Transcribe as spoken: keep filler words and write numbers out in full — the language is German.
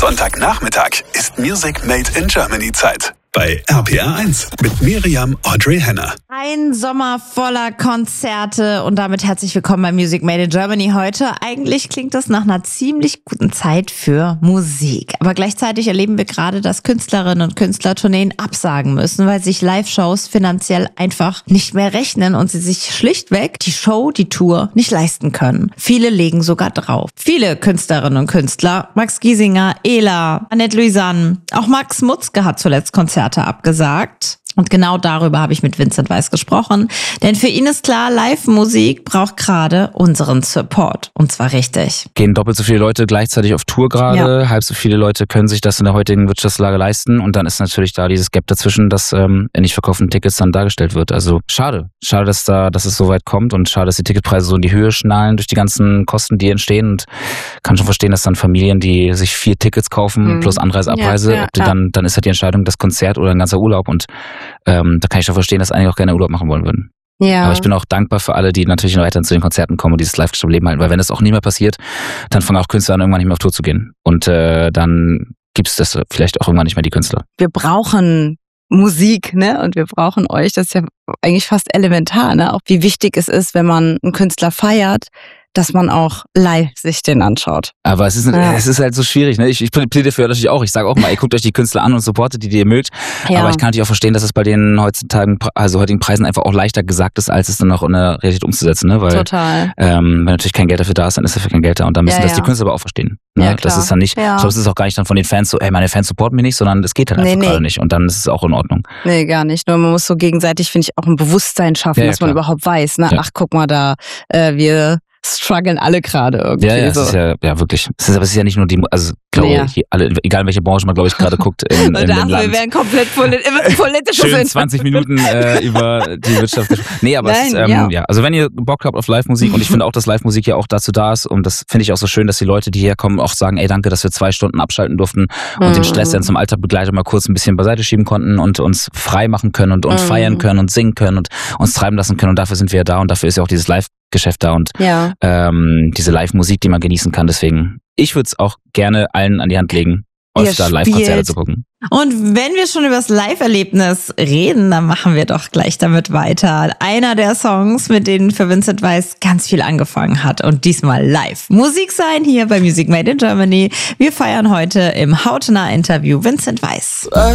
Sonntagnachmittag ist Music Made in Germany Zeit. Bei R P R eins mit Miriam Audrey Henner. Ein Sommer voller Konzerte und damit herzlich willkommen bei Music Made in Germany heute. Eigentlich klingt das nach einer ziemlich guten Zeit für Musik. Aber gleichzeitig erleben wir gerade, dass Künstlerinnen und Künstler Tourneen absagen müssen, weil sich Live-Shows finanziell einfach nicht mehr rechnen und sie sich schlichtweg die Show, die Tour nicht leisten können. Viele legen sogar drauf. Viele Künstlerinnen und Künstler, Max Giesinger, Ela, Annette Louisanne, auch Max Mutzke hat zuletzt Konzerte abgesagt. Und genau darüber habe ich mit Vincent Weiss gesprochen. Denn für ihn ist klar, Live-Musik braucht gerade unseren Support. Und zwar richtig. Gehen doppelt so viele Leute gleichzeitig auf Tour gerade. Ja. Halb so viele Leute können sich das in der heutigen Wirtschaftslage leisten. Und dann ist natürlich da dieses Gap dazwischen, dass ähm, in nicht verkauften Tickets dann dargestellt wird. Also schade. Schade, dass da, dass es so weit kommt. Und schade, dass die Ticketpreise so in die Höhe schnallen durch die ganzen Kosten, die entstehen. Und kann schon verstehen, dass dann Familien, die sich vier Tickets kaufen, mhm. plus Anreise, Abreise, ja, ja, ja. dann, dann ist halt die Entscheidung, das Konzert oder ein ganzer Urlaub. Und Ähm, da kann ich schon verstehen, dass einige auch gerne Urlaub machen wollen würden. Ja. Aber ich bin auch dankbar für alle, die natürlich weiterhin zu den Konzerten kommen und dieses Live-Leben halten. Weil wenn das auch nie mehr passiert, dann fangen auch Künstler an, irgendwann nicht mehr auf Tour zu gehen. Und äh, dann gibt es das vielleicht auch irgendwann nicht mehr, die Künstler. Wir brauchen Musik, ne? Und wir brauchen euch. Das ist ja eigentlich fast elementar, ne? Auch wie wichtig es ist, wenn man einen Künstler feiert, dass man auch live sich den anschaut. Aber es ist, ja. es ist halt so schwierig. Ne? Ich, ich plädiere für natürlich auch. Ich sage auch mal, ihr guckt euch die Künstler an und supportet die, die ihr mögt. Ja. Aber ich kann natürlich auch verstehen, dass es bei den heutzutage, also heutigen Preisen einfach auch leichter gesagt ist, als es dann noch in der Realität umzusetzen. Ne? Weil, Total. Ähm, wenn natürlich kein Geld dafür da ist, dann ist dafür kein Geld da. Und dann müssen ja, das ja. die Künstler aber auch verstehen. Ne? Ja, das ist dann nicht, ja. ich glaube, es ist auch gar nicht dann von den Fans so, ey, meine Fans supporten mich nicht, sondern es geht halt einfach nee, gerade nee. nicht. Und dann ist es auch in Ordnung. Nee, gar nicht. Nur man muss so gegenseitig, finde ich, auch ein Bewusstsein schaffen, ja, ja, dass man überhaupt weiß, ne? Ja. Ach, guck mal da, äh, wir strugglen alle gerade irgendwie. Ja, ja, so. es ist ja, ja wirklich. Es ist, aber es ist ja nicht nur die, also glaube ja. ich, alle, egal in welche Branche man, glaube ich, gerade guckt. In, in und dem Land. Wir werden komplett politisch. Schön zwanzig Minuten äh, über die Wirtschaft. Nee, aber Nein, es ist, ähm, ja. ja. Also wenn ihr Bock habt auf Live-Musik und ich finde auch, dass Live-Musik ja auch dazu da ist und das finde ich auch so schön, dass die Leute, die herkommen, auch sagen, ey, danke, dass wir zwei Stunden abschalten durften und mhm. den Stress dann zum Alltagbegleiter mal kurz ein bisschen beiseite schieben konnten und uns frei machen können und, und mhm. feiern können und singen können und uns treiben lassen können und dafür sind wir ja da und dafür ist ja auch dieses Live Geschäft da und ja. ähm, diese Live-Musik, die man genießen kann. Deswegen, ich würde es auch gerne allen an die Hand legen, öfter Live-Konzerte zu gucken. Und wenn wir schon über das Live-Erlebnis reden, dann machen wir doch gleich damit weiter. Einer der Songs, mit denen für Vincent Weiss ganz viel angefangen hat und diesmal live. Musik sein hier bei Music Made in Germany. Wir feiern heute im hautnah Interview Vincent Weiss.